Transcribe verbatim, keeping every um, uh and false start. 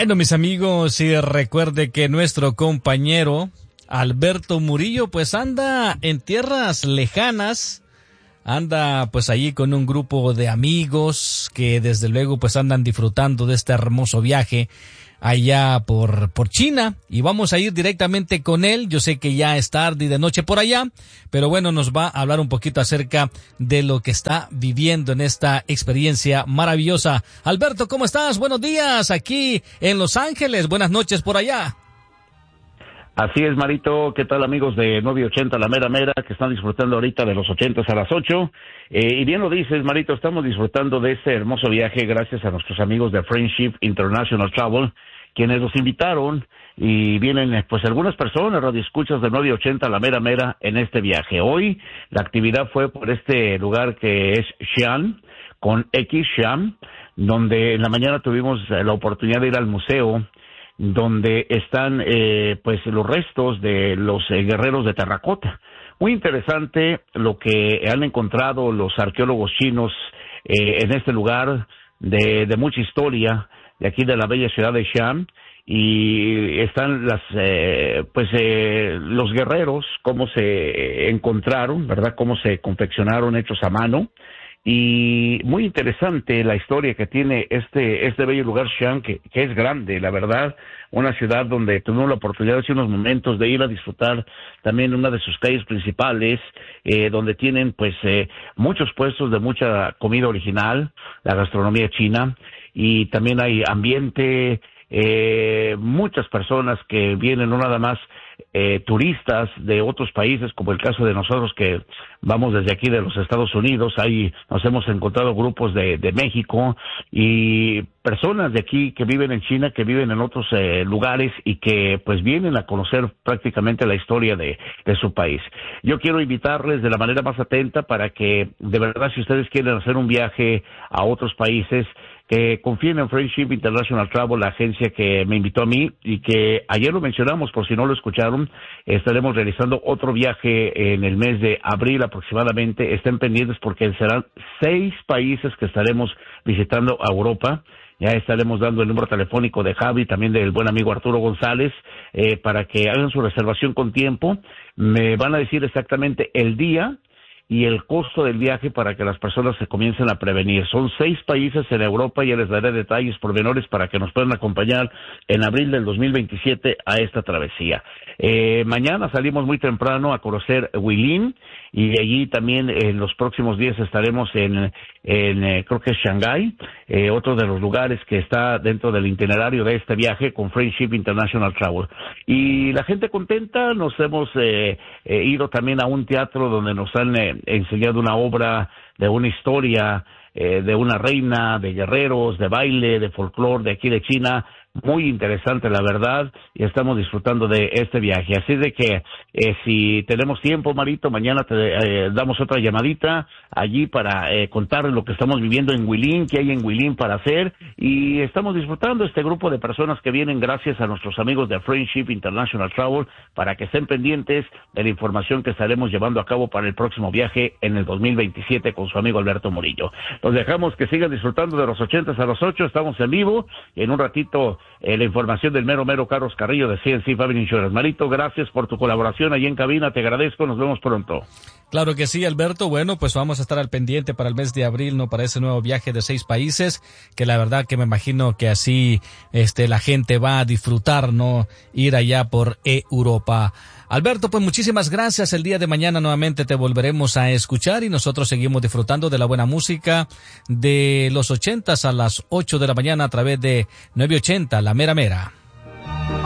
Bueno, mis amigos, sí, recuerde que nuestro compañero Alberto Murillo pues anda en tierras lejanas, anda pues allí con un grupo de amigos que desde luego pues andan disfrutando de este hermoso viaje allá por, por China, y vamos a ir directamente con él. Yo sé que ya es tarde y de noche por allá, pero bueno, nos va a hablar un poquito acerca de lo que está viviendo en esta experiencia maravillosa. Alberto, ¿cómo estás? Buenos días aquí en Los Ángeles, buenas noches por allá. Así es, Marito. ¿Qué tal, amigos de nueve ochenta La Mera Mera, que están disfrutando ahorita de los ochentas a las ocho? Eh, y bien lo dices, Marito, estamos disfrutando de este hermoso viaje gracias a nuestros amigos de Friendship International Travel, quienes nos invitaron, y vienen pues algunas personas, radioescuchas de nueve ochenta La Mera Mera, en este viaje. Hoy la actividad fue por este lugar que es Xi'an, con X, Xi'an, donde en la mañana tuvimos la oportunidad de ir al museo, donde están eh, pues los restos de los eh, guerreros de terracota. Muy interesante lo que han encontrado los arqueólogos chinos eh, en este lugar de, de mucha historia, de aquí de la bella ciudad de Xi'an, y están las eh, pues eh, los guerreros, cómo se encontraron, ¿verdad? Cómo se confeccionaron, hechos a mano. Y muy interesante la historia que tiene este este bello lugar Xi'an, que, que es grande, la verdad, una ciudad donde tuvimos la oportunidad hace unos momentos de ir a disfrutar también una de sus calles principales, eh, donde tienen pues eh, muchos puestos de mucha comida original, la gastronomía china, y también hay ambiente, eh, muchas personas que vienen, no nada más eh, turistas de otros países, como el caso de nosotros que vamos desde aquí de los Estados Unidos. Ahí nos hemos encontrado grupos de, de México y personas de aquí que viven en China, que viven en otros eh, lugares y que pues vienen a conocer prácticamente la historia de, de su país. Yo quiero invitarles de la manera más atenta para que, de verdad, si ustedes quieren hacer un viaje a otros países, que confíen en Friendship International Travel, la agencia que me invitó a mí, y que ayer lo mencionamos, por si no lo escucharon, estaremos realizando otro viaje en el mes de abril aproximadamente. Estén pendientes porque serán seis países que estaremos visitando a Europa. Ya estaremos dando el número telefónico de Javi, también del buen amigo Arturo González, eh, para que hagan su reservación con tiempo. Me van a decir exactamente el día y el costo del viaje para que las personas se comiencen a prevenir. Son seis países en Europa, y ya les daré detalles pormenores para que nos puedan acompañar en abril del dos mil veintisiete a esta travesía. Eh, mañana salimos muy temprano a conocer Huilin, y allí también en los próximos días estaremos en, en eh, creo que es Shanghái, eh, otro de los lugares que está dentro del itinerario de este viaje con Friendship International Travel. Y la gente contenta, nos hemos eh, eh, ido también a un teatro donde nos han eh, enseñado una obra de una historia, eh, de una reina, de guerreros, de baile, de folclore de aquí de China. Muy interesante, la verdad, y estamos disfrutando de este viaje. Así de que, eh, si tenemos tiempo, Marito, mañana te eh, damos otra llamadita allí para eh, contar lo que estamos viviendo en Huilin, qué hay en Huilin para hacer, y estamos disfrutando este grupo de personas que vienen gracias a nuestros amigos de Friendship International Travel, para que estén pendientes de la información que estaremos llevando a cabo para el próximo viaje en el dos mil veintisiete con su amigo Alberto Murillo. Los dejamos que sigan disfrutando de los ochentas a los ocho, estamos en vivo, y en un ratito Eh, la información del mero mero Carlos Carrillo de C N C Family Insurance. Marito, gracias por tu colaboración ahí en cabina, te agradezco, nos vemos pronto. Claro que sí, Alberto. Bueno, pues vamos a estar al pendiente para el mes de abril, ¿no? Para ese nuevo viaje de seis países, que la verdad que me imagino que así este la gente va a disfrutar, ¿no? Ir allá por Europa. Alberto, pues muchísimas gracias. El día de mañana nuevamente te volveremos a escuchar, y nosotros seguimos disfrutando de la buena música de los ochentas a las ocho de la mañana a través de nueve ochenta La Mera Mera.